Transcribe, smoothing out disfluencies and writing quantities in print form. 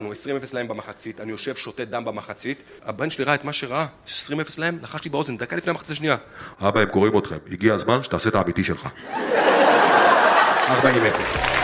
20-0 להם במחצית, אני יושב שותה דם במחצית, הבן שלי ראה את מה שראה, 20-0 להם, לחש לי באוזן, דקה לפני המחצית השנייה. אבא, הם קוראים אתכם, הגיע הזמן שתעשה את האמיתי שלך. 40-0.